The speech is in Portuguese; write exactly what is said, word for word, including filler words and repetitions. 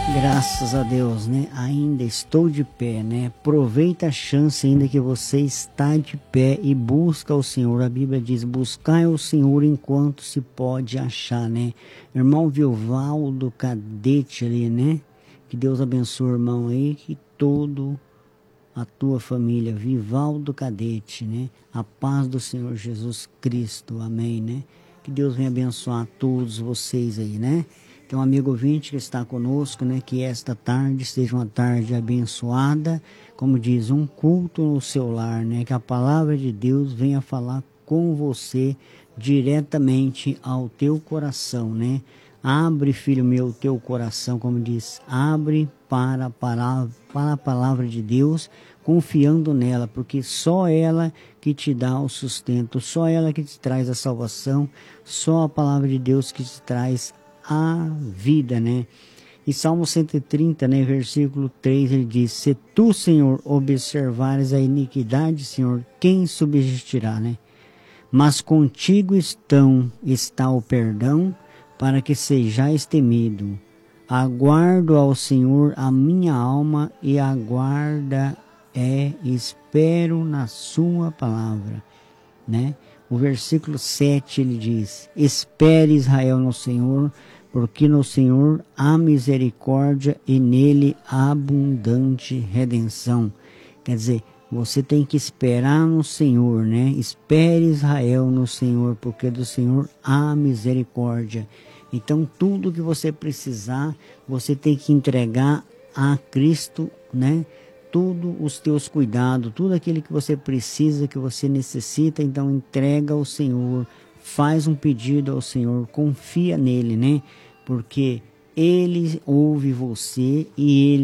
Graças a Deus, né? Ainda estou de pé, né? Aproveita a chance ainda que você está de pé e busca o Senhor. A Bíblia diz, buscai o Senhor enquanto se pode achar, né? Irmão Vilvaldo Cadete ali, né? Que Deus abençoe o irmão aí, que todo a tua família, Vivaldo Cadete, né? A paz do Senhor Jesus Cristo, amém, né? Que Deus venha abençoar todos vocês aí, né? Tem um amigo ouvinte que está conosco, né? Que esta tarde seja uma tarde abençoada, como diz, um culto no seu lar, né? Que a palavra de Deus venha falar com você diretamente ao teu coração, né? Abre, filho meu, o teu coração, como diz, abre para a palavra, para a palavra de Deus, confiando nela, porque só ela que te dá o sustento, só ela que te traz a salvação, só a palavra de Deus que te traz a vida, né? E Salmo cento e trinta, né, versículo três, ele diz, se tu, Senhor, observares a iniquidade, Senhor, quem subsistirá, né? Mas contigo estão, está o perdão, para que sejais temido. Aguardo ao Senhor a minha alma, e aguarda é, espero na sua palavra, né? O versículo sete, ele diz, espere Israel no Senhor, porque no Senhor há misericórdia e nele há abundante redenção. Quer dizer, você tem que esperar no Senhor, né? Espere Israel no Senhor, porque do Senhor há misericórdia. Então, tudo que você precisar, você tem que entregar a Cristo, né? Tudo os teus cuidados, tudo aquilo que você precisa, que você necessita, então entrega ao Senhor, faz um pedido ao Senhor, confia nele, né? Porque Ele ouve você e Ele